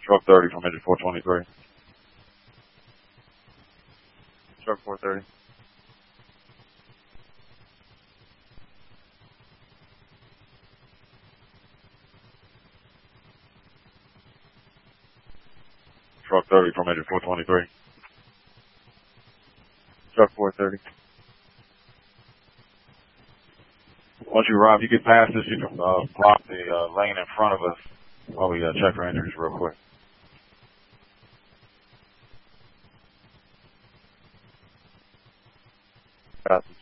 Truck 30 from engine 423. Truck 430. Truck 30 from engine 423. Truck 430. Once you arrive, you get past this, you can block the lane in front of us while we check for injuries real quick. Got